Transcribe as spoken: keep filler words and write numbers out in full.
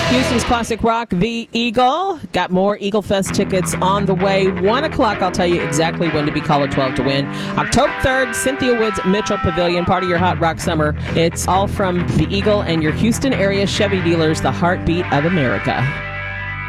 Houston's classic rock, The Eagle. Got more Eagle Fest tickets on the way. One o'clock, I'll tell you exactly when to be caller twelve to win. October third, Cynthia Woods Mitchell Pavilion, part of your Hot Rock Summer. It's all from The Eagle and your Houston area Chevy dealers, the heartbeat of America.